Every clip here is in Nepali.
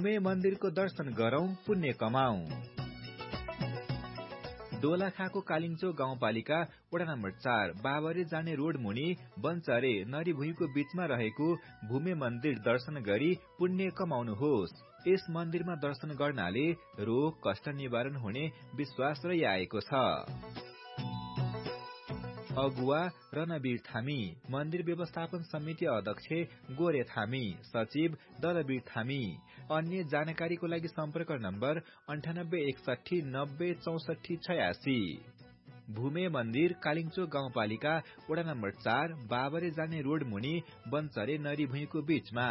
भूमे मन्दिरको दर्शन गरौं, पुण्य कमाऊ। दोलखाको कालिङचोक गाउँपालिका वडा नम्बर 4 बाबरे जाने रोड मुनि बन्चरे नरीभुईको बीचमा रहेको भूमे मन्दिर दर्शन गरी पुण्य कमाउनुहोस्। यस मन्दिरमा दर्शन गर्नाले रोग कष्ट निवारण हुने विश्वास रहिआएको छ। अगुवा रणवीर थामी, मन्दिर व्यवस्थापन समिति अध्यक्ष गोरे थामी, सचिव दलवीर थामी। अन्य जानकारीको लागि सम्पर्क नम्बर 9861 90 64 86। भूमे मन्दिर कालिङचोक गाउँपालिका वडा नम्बर 4 बाबरे जाने रोड मुनि बन्चरे नरीभुईको बीचमा।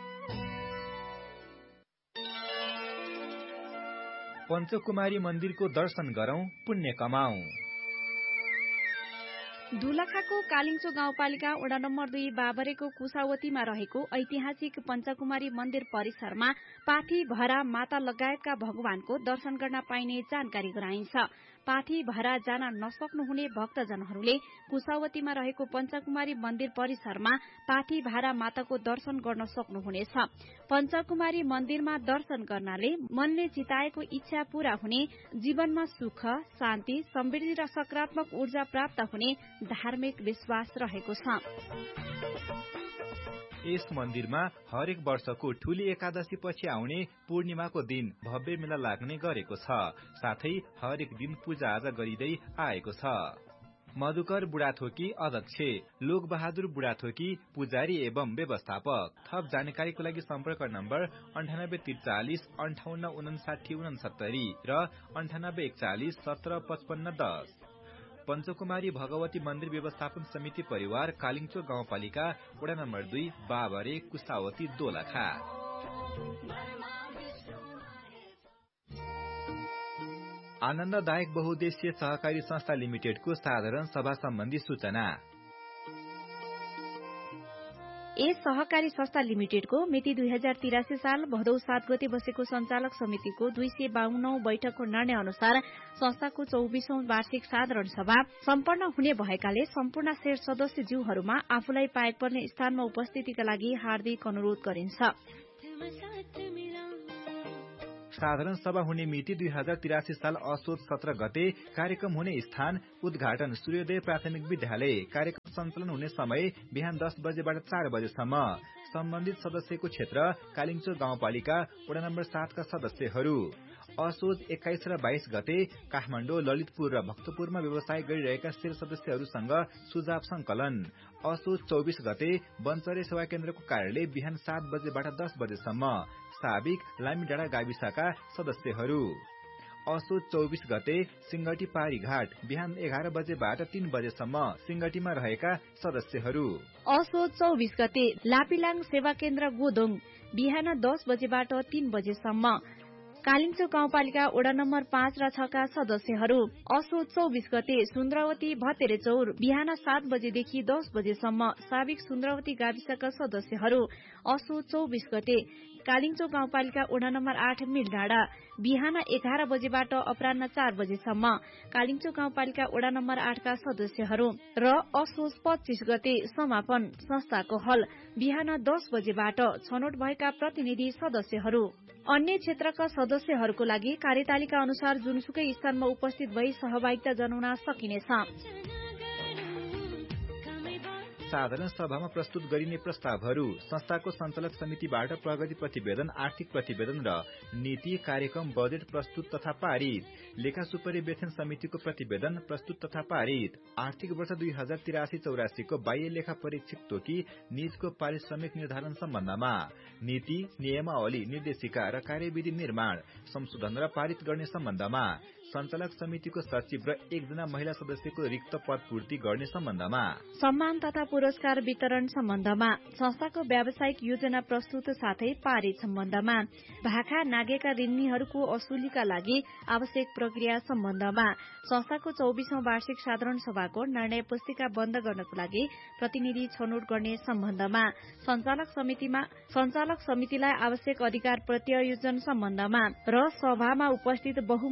पञ्चकुमारी मन्दिरको दर्शन गरौं, पुण्य कमाऊ। दोलखाको कालिङचोक गाउँपालिका वडा नम्बर 2 बाबरेको कुसावतीमा रहेको ऐतिहासिक पञ्चकुमारी मन्दिर परिसरमा पाठी भरा माता लगायतका भगवानको दर्शन गर्न पाइने जानकारी गराइन्छ। पाठी भरा जान नसक्नुहुने भक्तजनहरूले कुसावतीमा रहेको पञ्चकुमारी मन्दिर परिसरमा पाठी भारा माताको दर्शन गर्न सक्नुहुनेछ। पञ्चकुमारी मन्दिरमा दर्शन गर्नाले मनले चिताएको इच्छा पूरा हुने, जीवनमा सुख, शान्ति, समृद्धि र सकारात्मक ऊर्जा प्राप्त हुने धार्मिक विश्वास रहेको छ। यस मन्दिरमा हरेक वर्षको ठूली एकादशी पछि आउने पूर्णिमाको दिन भव्य मेला लाग्ने गरेको छ। साथै हरेक दिन पूजा आजा गरिँदै आएको छ। मधुकर बुढाथोकी अध्यक्ष, लोक बहादुर बुढाथोकी पुजारी एवं व्यवस्थापक। थप जानकारीको लागि सम्पर्क नम्बर 9843 58 59 69 र 9841 17 55 10। पञ्चकुमारी भगवती मन्दिर व्यवस्थापन समिति परिवार कालिङचोक गाउँपालिका वडा नम्बर 2 बाबरे कुसावती दोलखा। आनन्ददायक बहुद्देश्य सहकारी संस्था लिमिटेडको साधारण सभा सम्बन्धी सूचना। यस सहकारी संस्था लिमिटेडको मिति 2083 साल भदौ 7 गते बसेको सञ्चालक समितिको 252औं बैठकको निर्णय अनुसार संस्थाको 24औं वार्षिक साधारण सभा सम्पन्न हुने भएकाले सम्पूर्ण शेयर सदस्यज्यूहरूमा आफूलाई पाएक पर्ने स्थानमा उपस्थितिका लागि हार्दिक अनुरोध गरिन्छ। साधारण सभा हुने मिति 2083 साल असोज 17 गते। कार्यक्रम हुने स्थान उद्घाटन सूर्योदय प्राथमिक विद्यालय। कार्यक्रम सञ्चालन हुने समय बिहान 10 बजेबाट 4 बजेसम्म। सम्बन्धित सदस्यको क्षेत्र कालिङचोक गाउँपालिका वडा नम्बर 7 का सदस्यहरू। असोज 21 र 22 गते काठमाडौँ, ललितपुर र भक्तपुरमा व्यवसाय गरिरहेका शेयर सदस्यहरूसँग सुझाव संकलन। असोज 24 गते बन्चरे सेवा केन्द्रको कार्यालय बिहान 7 बजेबाट 10 बजेसम्म। साबिक लामीडाँडा गाविसका सदस्यहरू। असोज 24 गते सिंगटी पारी घाट बिहान 11 बजेबाट 3 बजेसम्म सिंगटीमा रहेका सदस्यहरू। असोज 24 गते लापिलाङ सेवा केन्द्र गोदोङ बिहान 10 बजेबाट 3 बजेसम्म। कालिङचोक गाउँपालिका वडा नम्बर 5 र 6 का सदस्यहरू। असोज 24 गते सुन्द्रावती भतेरेचौर बिहान 7 बजेदेखि 10 बजेसम्म। साबिक सुन्द्रावती गाविसका सदस्यहरू। असोज 24 गते कालिङचोक गाउँपालिका वडा नम्बर 8 मिलडाँडा बिहान 11 बजेबाट अपराह्न 4 बजेसम्म। कालिङचोक गाउँपालिका वडा नम्बर 8 का सदस्यहरू। र असोज 25 गते समापन संस्थाको हल बिहान 10 बजेबाट छनौट भएका प्रतिनिधि सदस्यहरू। अन्य क्षेत्रका सदस्यहरूको लागि कार्यतालिका अनुसार जुनसुकै स्थानमा उपस्थित भई सहभागिता जनाउन सकिनेछ। साधारण सभामा प्रस्तुत गरिने प्रस्तावहरू संस्थाको सञ्चालक समितिबाट प्रगति प्रतिवेदन, आर्थिक प्रतिवेदन र नीति कार्यक्रम बजेट प्रस्तुत तथा पारित। लेखा सुपरिवेक्षण समितिको प्रतिवेदन प्रस्तुत तथा पारित। आर्थिक वर्ष 2083-84 को बाह्य लेखा परीक्षक तोकी निजको पारिश्रमिक निर्धारण सम्बन्धमा नीति, नियमावली, निर्देशिका र कार्यविधि निर्माण, संशोधन र पारित गर्ने सम्बन्धमा सञ्चालक समितिको सचिव र 1 जना महिला सदस्यको रिक्त पद पूर्ति गर्ने सम्बन्धमा सम्मान तथा पुरस्कार वितरण सम्बन्धमा संस्थाको व्यावसायिक योजना प्रस्तुत साथै पारित सम्बन्धमा भाखा नागेका ऋणीहरूको असुलीका लागि आवश्यक प्रक्रिया सम्बन्धमा संस्थाको 24औं वार्षिक साधारण सभाको निर्णय पुस्तिका बन्द गर्नको लागि प्रतिनिधि छनौट गर्ने सम्बन्धमा सञ्चालक समितिलाई आवश्यक अधिकार प्रत्यायोजन सम्बन्धमा र सभामा उपस्थित